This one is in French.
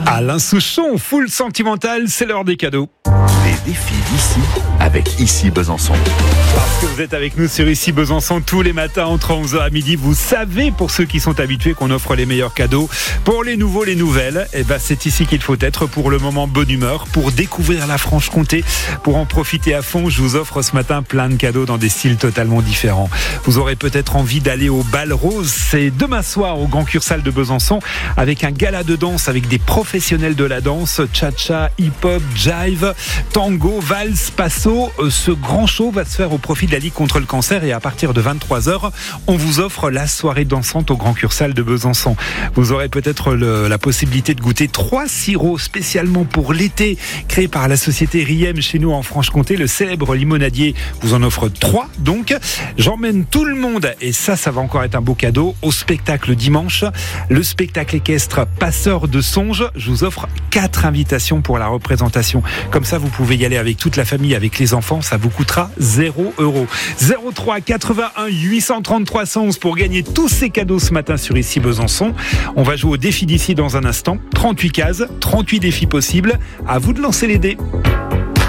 Alain Souchon, full sentimental, c'est l'heure des cadeaux. Les défis d'ici avec Ici Besançon. Parce que vous êtes avec nous sur Ici Besançon tous les matins entre 11h à midi. Vous savez, pour ceux qui sont habitués, qu'on offre les meilleurs cadeaux. Pour les nouveaux, les nouvelles, c'est ici qu'il faut être. Pour le moment, bonne humeur, pour découvrir la Franche-Comté, pour en profiter à fond. Je vous offre ce matin plein de cadeaux dans des styles totalement différents. Vous aurez peut-être envie d'aller au Bal Rose. C'est demain soir au Grand Cursal de Besançon avec un gala de danse avec des professionnels de la danse, cha-cha, hip-hop, jive, tango, valse, passo. Ce grand show va se faire au profit de la Ligue contre le cancer et à partir de 23h, on vous offre la soirée dansante au Grand Cursal de Besançon. Vous aurez peut-être la possibilité de goûter 3 sirops spécialement pour l'été, créés par la société Riem chez nous en Franche-Comté. Le célèbre limonadier vous en offre 3 donc. J'emmène tout le monde, et ça va encore être un beau cadeau, au spectacle dimanche. Le spectacle équestre Passeur de songes. Je vous offre 4 invitations pour la représentation. Comme ça, vous pouvez y aller avec toute la famille, avec les enfants. Ça vous coûtera 0 €. 03 81 830 311 pour gagner tous ces cadeaux ce matin sur Ici Besançon. On va jouer au défi d'ici dans un instant. 38 cases, 38 défis possibles. À vous de lancer les dés.